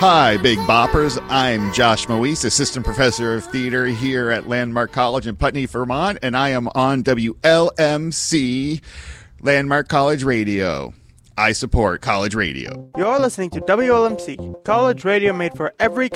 Hi, Big Boppers. I'm Josh Moise, Assistant Professor of Theater here at Landmark College in Putney, Vermont, and I am on WLMC, Landmark College Radio. I support college radio. You're listening to WLMC, college radio made for every